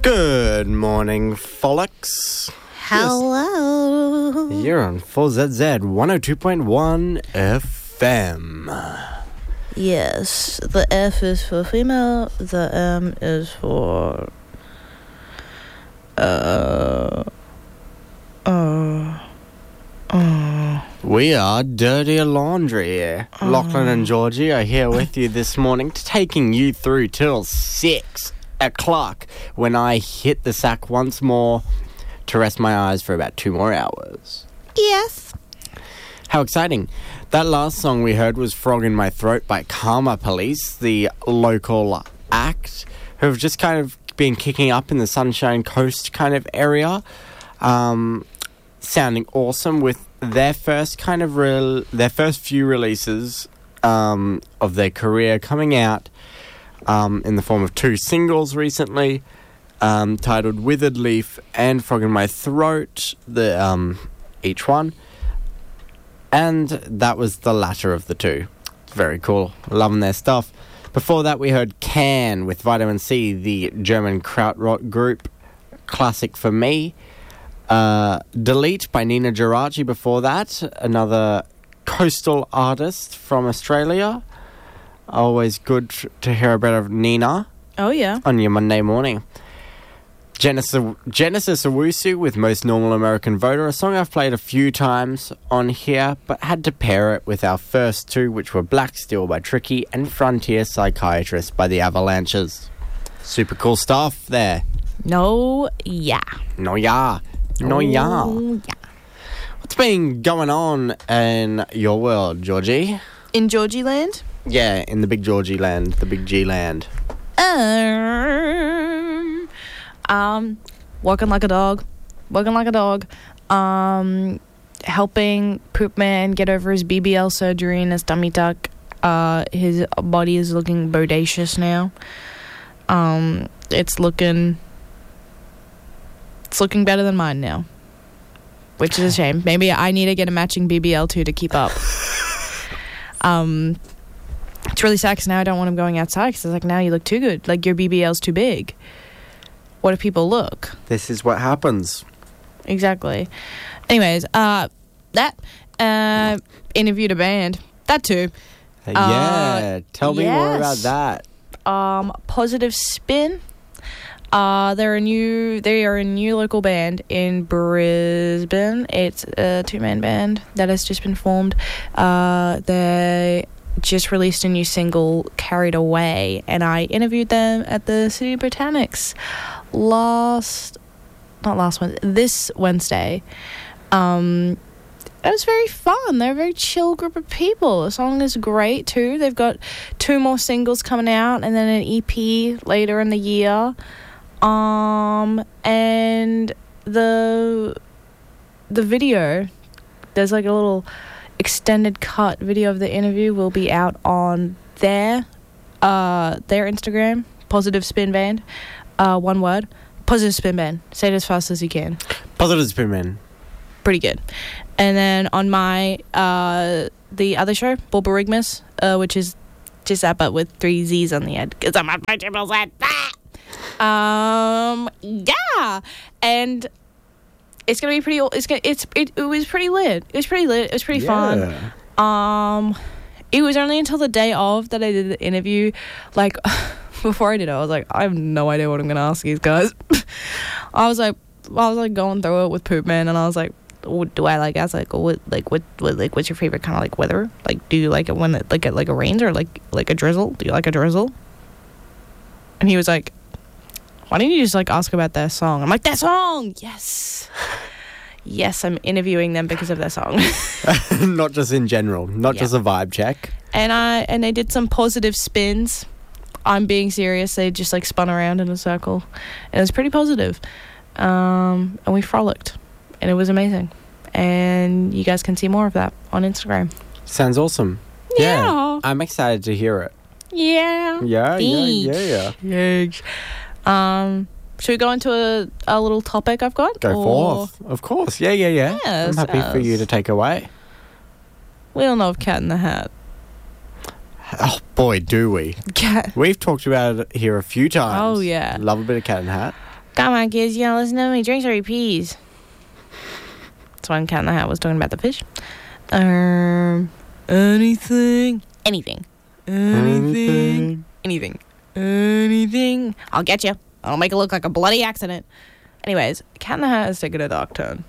Good morning, Folix. Hello. You're on 4ZZ 102.1 FM. Yes, the F is for female, the M is for We are Dirty Laundry. Lachlan and Georgie are here with you this morning, taking you through till 6 o'clock when I hit the sack once more to rest my eyes for about 2 more hours. Yes. How exciting. That last song we heard was Frog in My Throat by Karma Police, the local act, who have just kind of been kicking up in the Sunshine Coast kind of area. Sounding awesome with their first kind of their first few releases of their career coming out in the form of 2 singles recently, titled Withered Leaf and Frog in My Throat, each one. And that was the latter of the 2. Very cool. Loving their stuff. Before that, we heard Can with Vitamin C, the German krautrock group. Classic for me. Delete by Nina Geraci before that. Another coastal artist from Australia. Always good to hear a bit of Nina. Oh, yeah. On your Monday morning. Genesis Owusu with Most Normal American Voter, a song I've played a few times on here, but had to pair it with our first 2, which were Black Steel by Tricky and Frontier Psychiatrist by the Avalanches. Super cool stuff there. No, yeah. No, yeah. No, yeah. What's been going on in your world, Georgie? In Georgie land? Yeah, in the big Georgie land, the big G land. Walking like a dog. Helping Poop Man get over his BBL surgery and his tummy tuck. His body is looking bodacious now. It's looking better than mine now, which is a shame. Maybe I need to get a matching BBL too to keep up. It's really sad because now I don't want him going outside because it's like, now you look too good. Like, your BBL's too big. What if people look? This is what happens. Exactly. Anyways, interviewed a band. That too. Yeah, tell me more about that. Positive Spin. They are a new local band in Brisbane. It's a 2-man band that has just been formed. They just released a new single, Carried Away, and I interviewed them at the City Botanics this Wednesday. It was very fun. They're a very chill group of people. The song is great too. They've got 2 more singles coming out and then an EP later in the year. And the video, there's like a little extended cut video of the interview, will be out on their Instagram, Positive Spin Band. One word, Positive Spin Band. Say it as fast as you can. Positive Spin Band. Pretty good. And then on my the other show, Borborygmus, which is just that but with 3 Z's on the end, because I'm on my triple Z. Yeah, and it's gonna be pretty. It was pretty lit. It was pretty fun. It was only until the day of that I did the interview. Like, before I did it, I was like, I have no idea what I'm gonna ask these guys. I was going through it with Poop Man, and I was like, do I like ask what's your favorite kind of like weather? Like, do you like it when it like a rains or like a drizzle? Do you like a drizzle? And he was like, why don't you just like ask about their song? I'm like, their song, yes. Yes, I'm interviewing them because of their song. Not just in general, just a vibe check. And they did some positive spins. I'm being serious. They just like spun around in a circle, and it was pretty positive. And we frolicked, and it was amazing. And you guys can see more of that on Instagram. Sounds awesome. Yeah. I'm excited to hear it. Yeah. Yeah. Should we go into a little topic I've got? Go forth. Of course. Yeah. Yes, I'm happy for you to take away. We all know of Cat in the Hat. Oh, boy, do we. Cat. We've talked about it here a few times. Oh, yeah. Love a bit of Cat in the Hat. Come on, kids, you gotta listen to me. Drinks or eat peas. That's when Cat in the Hat was talking about the fish. Anything. I'll get you. I'll make it look like a bloody accident. Anyways, Cat in the Hat has taken a dark turn.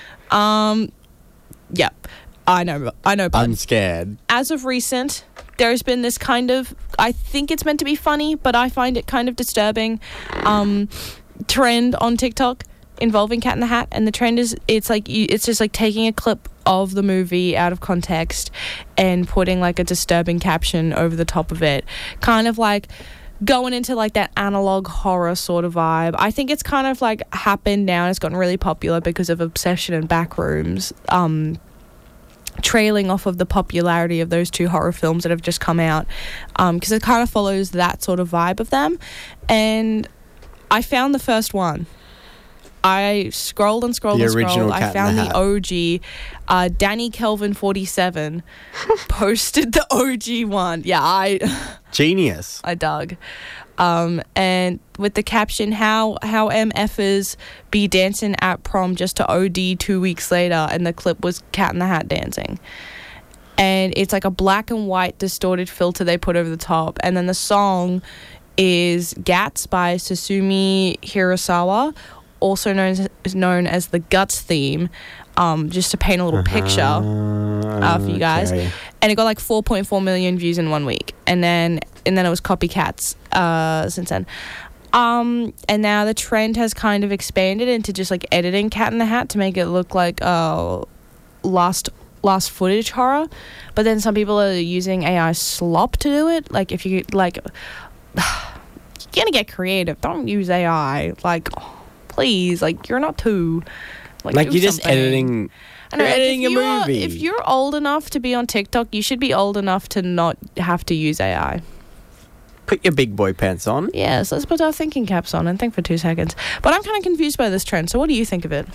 Yeah, I know, bud. I'm scared. As of recent, there's been this kind of, I think it's meant to be funny, but I find it kind of disturbing, trend on TikTok involving Cat in the Hat. And the trend is, it's just like taking a clip of the movie out of context and putting like a disturbing caption over the top of it. Kind of like going into like that analog horror sort of vibe. I think it's kind of like happened now and it's gotten really popular because of Obsession and Backrooms, trailing off of the popularity of those two horror films that have just come out, because it kind of follows that sort of vibe of them. And I found the first one. I scrolled and scrolled and scrolled. I found the OG. Danny Kelvin 47 posted the OG one. Yeah, Genius. I dug. And with the caption, how MFers be dancing at prom just to OD 2 weeks later, and the clip was Cat in the Hat dancing. And it's like a black and white distorted filter they put over the top. And then the song is Gats by Susumi Hirasawa, also known as the Guts theme, just to paint a little picture for you guys. Okay. And it got like 4.4 million views in 1 week. And then it was copycats since then. And now the trend has kind of expanded into just like editing Cat in the Hat to make it look like lost footage horror. But then some people are using AI slop to do it. Like, if you like, you're gonna get creative. Don't use AI. Like, please, like, you're not too like you're just editing. You're editing a movie. If you're old enough to be on TikTok, you should be old enough to not have to use AI. Put your big boy pants on. Yes, let's put our thinking caps on and think for 2 seconds. But I'm kind of confused by this trend. So what do you think of it?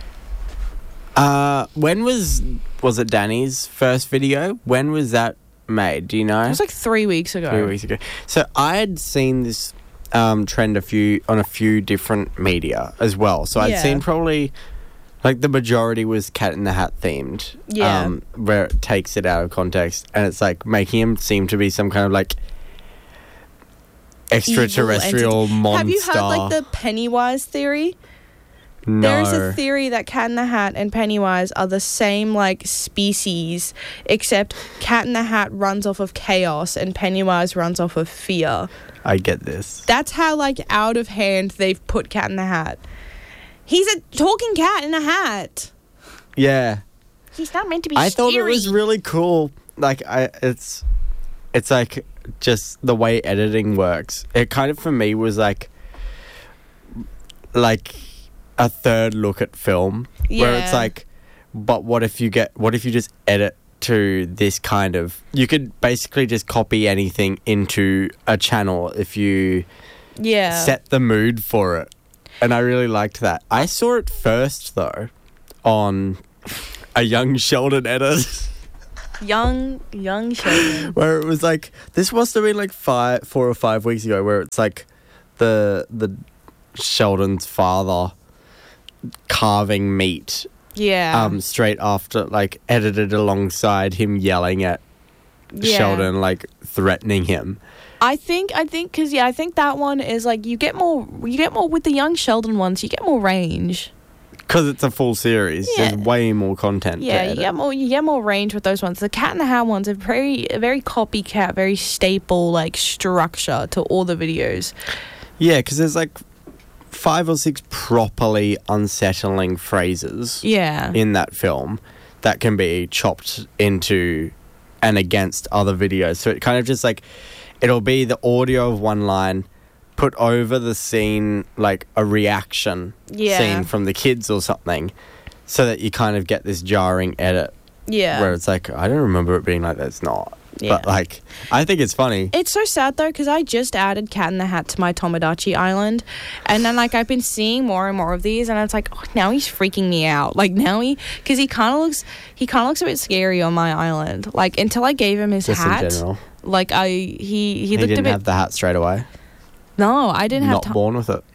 When was it Danny's first video? When was that made? Do you know? It was like 3 weeks ago. 3 weeks ago. So I had seen this trend on a few different media as well. So I'd seen probably like the majority was Cat in the Hat themed. Yeah. Where it takes it out of context and it's like making him seem to be some kind of like extraterrestrial monster. Have you heard like the Pennywise theory? No. There's a theory that Cat in the Hat and Pennywise are the same like species, except Cat in the Hat runs off of chaos and Pennywise runs off of fear. I get this. That's how like out of hand they've put Cat in the Hat. He's a talking cat in a hat. Yeah. He's not meant to be I scary. thought it was really cool. Like it's like just the way editing works. It kind of for me was like a third look at film where it's like, but what if you just edit to this kind of, you could basically just copy anything into a channel if you set the mood for it. And I really liked that. I saw it first though on a Young Sheldon edit. Young Sheldon. Where it was like, this must have been like 4 or 5 weeks ago, where it's like the Sheldon's father carving meat. Yeah. Straight after, like, edited alongside him yelling at Sheldon, like, threatening him. I think because I think that one is like you get more with the Young Sheldon ones. You get more range. Because it's a full series, there's way more content. Yeah, you get more range with those ones. The Cat in the Hat ones are very copycat, very staple like structure to all the videos. Yeah, because there's like 5 or 6 properly unsettling phrases. In that film that can be chopped into and against other videos. So it kind of just like, it'll be the audio of one line put over the scene, like a reaction scene from the kids or something, so that you kind of get this jarring edit. Yeah. Where it's like, I don't remember it being like that. It's not. Yeah. But, like, I think it's funny. It's so sad, though, because I just added Cat in the Hat to my Tomodachi Island. And then, like, I've been seeing more and more of these, and it's like, oh, now he's freaking me out. Like, now because he kind of looks a bit scary on my island. Like, until I gave him his hat. Just in general. Like, he looked a bit... He didn't have the hat straight away? No, I didn't have... Not born with it?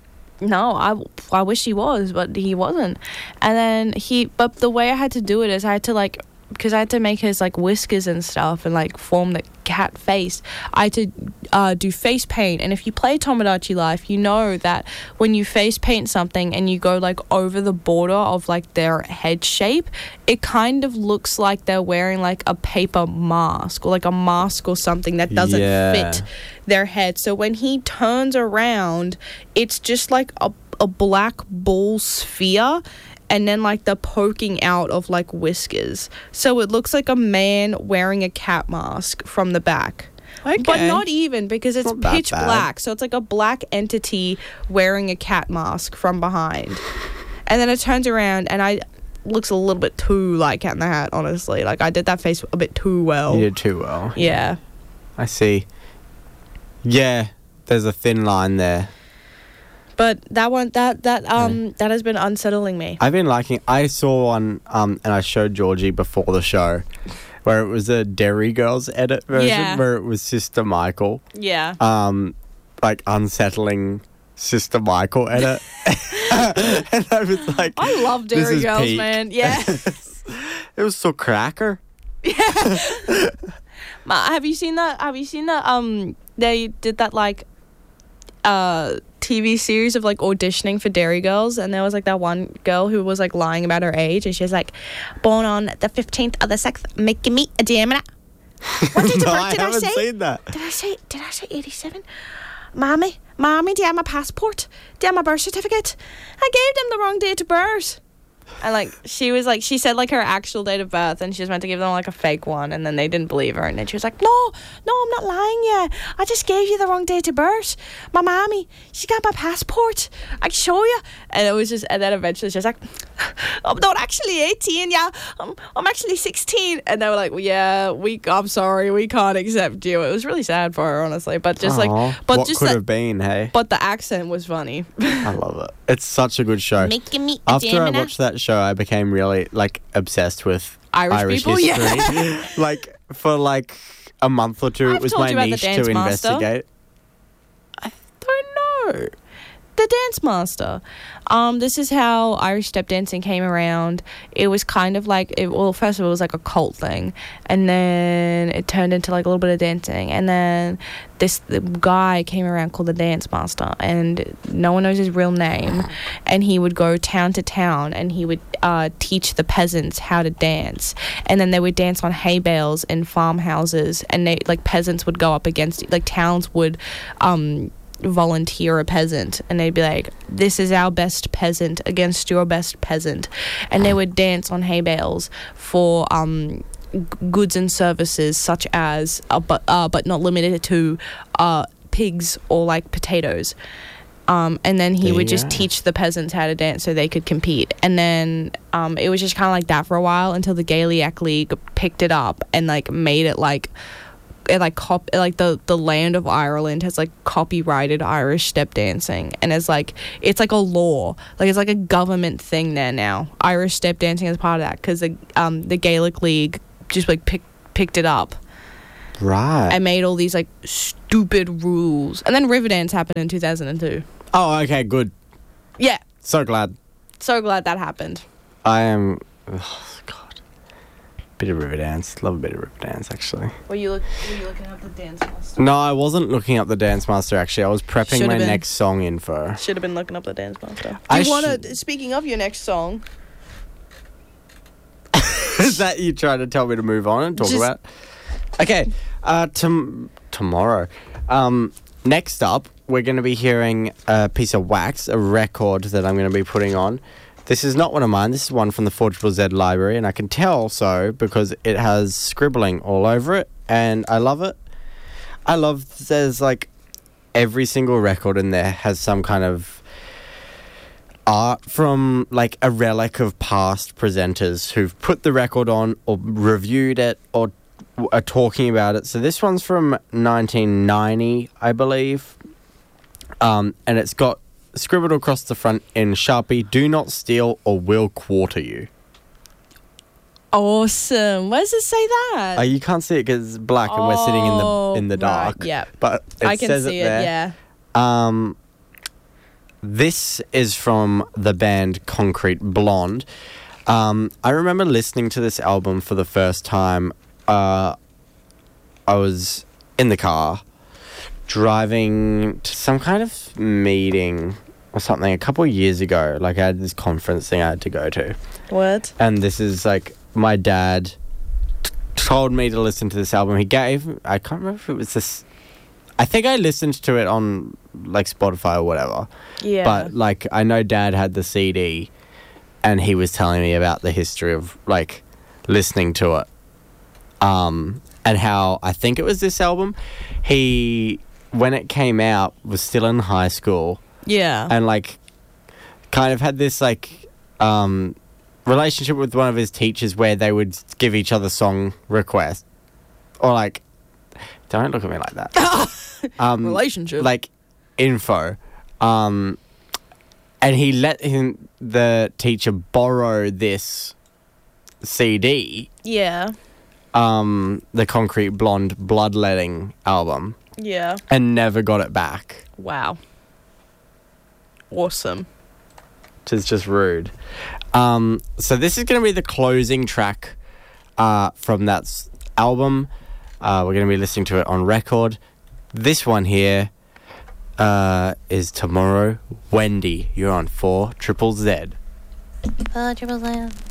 no, I wish he was, but he wasn't. And then but the way I had to do it is I had to like, because I had to make his like whiskers and stuff and like form the cat face, I had to do face paint. And if you play Tomodachi Life, you know that when you face paint something and you go like over the border of like their head shape, it kind of looks like they're wearing like a paper mask or like a mask or something that doesn't fit their head. So when he turns around, it's just like a black ball sphere, and then like the poking out of like whiskers. So it looks like a man wearing a cat mask from the back. Okay. But not even, because it's Not pitch that bad. black. So it's like a black entity wearing a cat mask from behind. And then it turns around and looks a little bit too like Cat in the Hat, honestly. Like I did that face a bit too well. You did too well. Yeah. I see. Yeah, there's a thin line there. But that one, that has been unsettling me. I've been liking. I saw one, and I showed Georgie before the show, where it was a Derry Girls edit version, where it was Sister Michael. Yeah. Like unsettling Sister Michael edit, and I was like, I love this Derry is Girls, peak. man. Yeah. It was so cracker. Have you seen that? They did that like TV series of like auditioning for Derry Girls, and there was like that one girl who was like lying about her age, and she was like, born on the 15th of the 6th, making me a Gemini. What did, No, I haven't say? seen that. Did I say 87? Mommy, do you have my passport? Do you have my birth certificate? I gave them the wrong date of birth. And like she said like her actual date of birth, and she was meant to give them like a fake one, and then they didn't believe her, and then she was like, no, I'm not lying, yeah, I just gave you the wrong date of birth. My mommy, she got my passport, I can show you. And it was just, and then eventually she was like, I'm not actually 18, yeah, I'm actually 16. And they were like, well, yeah, I'm sorry, we can't accept you. It was really sad for her, honestly, but just Aw, like, but what just could that, have been, hey? but the accent was funny. I love it. It's such a good show. Making me a After I Gemini. watched that show, I became really like obsessed with Irish people, history. yeah. Like for like a month or two, I've it was told my you about the niche Dance to Master. investigate. I don't know. The Dance Master. This is how Irish step dancing came around. It was kind of like, first of all, it was like a cult thing, and then it turned into like a little bit of dancing, and then the guy came around called the Dance Master, and no one knows his real name, and he would go town to town, and he would teach the peasants how to dance, and then they would dance on hay bales in farmhouses, and they like peasants would go up against, like towns would volunteer a peasant, and they'd be like, this is our best peasant against your best peasant, and they would dance on hay bales for goods and services such as but not limited to pigs or like potatoes, and then he would just teach the peasants how to dance so they could compete. And then it was just kind of like that for a while until the Gaelic League picked it up and like made it like the land of Ireland has like copyrighted Irish step dancing, and it's like a law, like it's like a government thing there now. Irish step dancing is part of that because the Gaelic League just like picked it up, Right. and made all these like stupid rules. And then Riverdance happened in 2002. Oh, okay, good. Yeah, So glad. so glad that happened. I am. Oh, God. Bit of Riverdance. Love a bit of Riverdance, actually. Were you looking up the Dance Master? No, I wasn't looking up the Dance Master, actually. I was prepping Should've my been. next song info. Should have been looking up the Dance Master. I You wanna? Speaking of your next song, Is that you trying to tell me to move on and talk Just- about? Okay, tomorrow. Next up, we're going to be hearing a piece of wax, a record that I'm going to be putting on. This is not one of mine. This is one from the 4ZZZ library, and I can tell so because it has scribbling all over it, and I love it. There's like every single record in there has some kind of art from like a relic of past presenters who've put the record on or reviewed it or are talking about it. So this one's from 1990, I believe, and it's got scribbled across the front in Sharpie, "Do not steal or we'll quarter you." awesome. Where does it say that? You can't see it because it's black and we're sitting in the dark. Right, yeah, But it I can says see it there. Yeah. this is from the band Concrete Blonde. I remember listening to this album for the first time. I was in the car driving to some kind of meeting or something a couple of years ago. Like, I had this conference thing I had to go to. What? And this is like, my dad told me to listen to this album. I can't remember if it was this. I think I listened to it on like Spotify or whatever. Yeah. But like, I know Dad had the CD, and he was telling me about the history of like listening to it. And how I think it was this album. He, when it came out, was still in high school. Yeah. And like, kind of had this like relationship with one of his teachers where they would give each other song requests, or like, don't look at me like that. Relationship, like info. And he let the teacher borrow this CD. Yeah. The Concrete Blonde Bloodletting album. Yeah. And never got it back. Wow. Awesome. Which is just rude. So this is going to be the closing track from that album. We're going to be listening to it on record. This one here is Tomorrow, Wendy. You're on 4 Triple Z. 4 Triple Z.